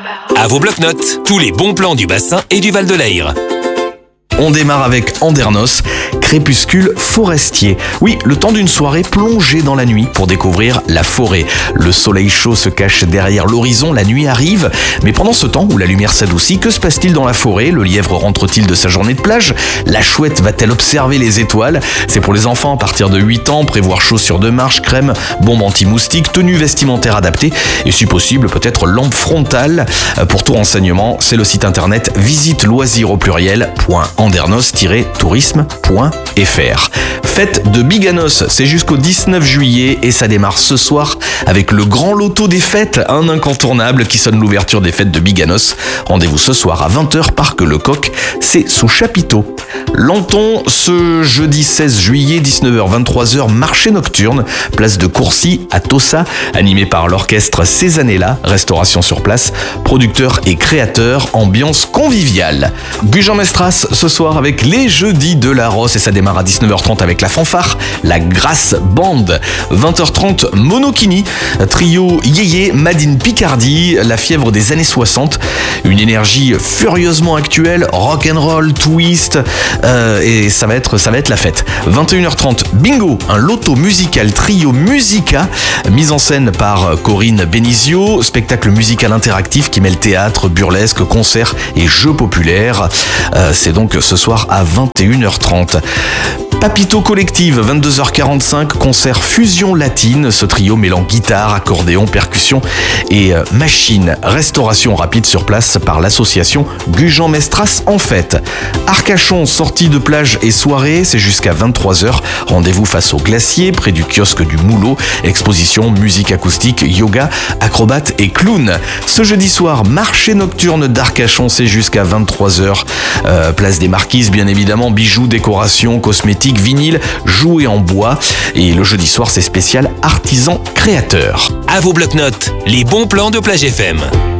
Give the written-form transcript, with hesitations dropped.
À vos bloc-notes, tous les bons plans du bassin et du Val de l'Aïr. On démarre avec Andernos, crépuscule forestier. Oui, le temps d'une soirée plongée dans la nuit pour découvrir la forêt. Le soleil chaud se cache derrière l'horizon, la nuit arrive. Mais pendant ce temps où la lumière s'adoucit, que se passe-t-il dans la forêt? Le lièvre rentre-t-il de sa journée de plage? La chouette va-t-elle observer les étoiles? C'est pour les enfants à partir de 8 ans, prévoir chaussures de marche, crème, bombe anti-moustique, tenue vestimentaire adaptée et si possible peut-être lampe frontale. Pour tout renseignement, c'est le site internet visiteloisirs-tourisme.fr. Fête de Biganos, c'est jusqu'au 19 juillet et ça démarre ce soir avec le grand loto des fêtes, un incontournable qui sonne l'ouverture des fêtes de Biganos. Rendez-vous ce soir à 20h, Parc Lecoq, c'est sous chapiteau. Lanton, ce jeudi 16 juillet, 19h-23h, marché nocturne, place de Courcy à Tossa, animé par l'orchestre Ces années-là, restauration sur place, producteurs et créateurs, ambiance conviviale. Gujan-Mestras ce soir avec les jeudis de la Rosse et ça démarre à 19h30 avec la fanfare, la Grasse Band. 20h30, Monokini, trio Yéyé, Made in Picardie, la fièvre des années 60, une énergie furieusement actuelle, rock'n'roll, twist, et ça va être la fête. 21h30, Bingo, un loto musical trio Musica, mise en scène par Corinne Benizio, spectacle musical interactif qui mêle théâtre, burlesque, concert et jeux populaires. C'est donc ce soir à 21h30. Papito Collective, 22h45, concert fusion latine, ce trio mêlant guitare, accordéon, percussion et machine. Restauration rapide sur place par l'association Gujan-Mestras en fête. Arcachon, sortie de plage et soirée, c'est jusqu'à 23h. Rendez-vous face au glacier, près du kiosque du Moulot. Exposition, musique acoustique, yoga, acrobate et clown. Ce jeudi soir, marché nocturne d'Arcachon, c'est jusqu'à 23h. Place des Marquises, bien évidemment, bijoux, décorations, cosmétiques, vinyle, jouets en bois. Et le jeudi soir, c'est spécial artisan créateur. À vos bloc-notes, les bons plans de Plage FM.